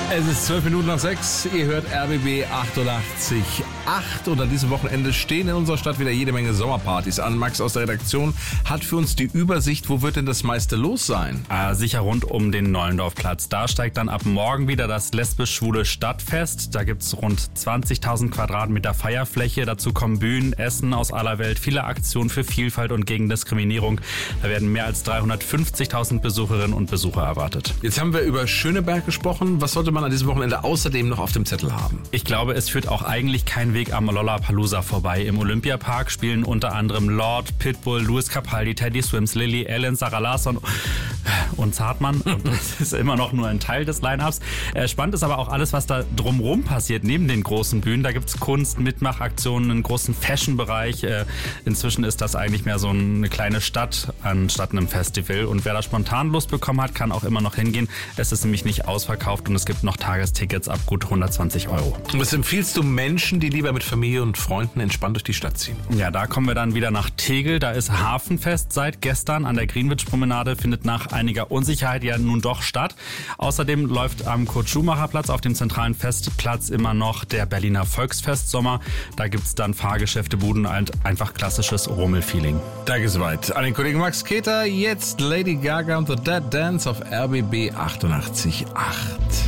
Es ist 6:12. Ihr hört RBB 88.8 und an diesem Wochenende stehen in unserer Stadt wieder jede Menge Sommerpartys an. Max aus der Redaktion hat für uns die Übersicht. Wo wird denn das meiste los sein? Sicher rund um den Nollendorfplatz. Da steigt dann ab morgen wieder das lesbisch-schwule Stadtfest. Da gibt's rund 20.000 Quadratmeter Feierfläche. Dazu kommen Bühnen, Essen aus aller Welt, viele Aktionen für Vielfalt und gegen Diskriminierung. Da werden mehr als 350.000 Besucherinnen und Besucher erwartet. Jetzt haben wir über Schöneberg gesprochen. Was sollte man an diesem Wochenende außerdem noch auf dem Zettel haben? Ich glaube, es führt auch eigentlich kein Weg am Lollapalooza vorbei. Im Olympiapark spielen unter anderem Lord, Pitbull, Louis Capaldi, Teddy Swims, Lily Allen, Sarah Larsson und Zartmann. Und das ist immer noch nur ein Teil des Line-Ups. Spannend ist aber auch alles, was da drumherum passiert, neben den großen Bühnen. Da gibt's Kunst, Mitmachaktionen, einen großen Fashion-Bereich. Inzwischen ist das eigentlich mehr so eine kleine Stadt anstatt einem Festival. Und wer da spontan Lust bekommen hat, kann auch immer noch hingehen. Es ist nämlich nicht ausverkauft und es gibt noch Tagestickets ab gut 120 €. Was empfiehlst du Menschen, die lieber mit Familie und Freunden entspannt durch die Stadt ziehen? Ja, da kommen wir dann wieder nach Tegel. Da ist Hafenfest seit gestern. An der Greenwich-Promenade findet nach einiger Unsicherheit ja nun doch statt. Außerdem läuft am Kurt-Schumacher-Platz auf dem zentralen Festplatz immer noch der Berliner Volksfestsommer. Da gibt's dann Fahrgeschäfte, Buden und einfach klassisches Rummelfeeling. Danke soweit an den Kollegen Max Keter. Jetzt Lady Gaga und The Dead Dance auf RBB 88.8.